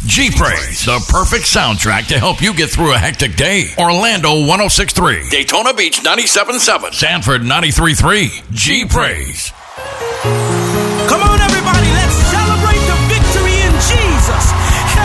G-Praise, the perfect soundtrack to help you get through a hectic day. Orlando 106.3, Daytona Beach 97.7, Sanford 93.3. G-Praise.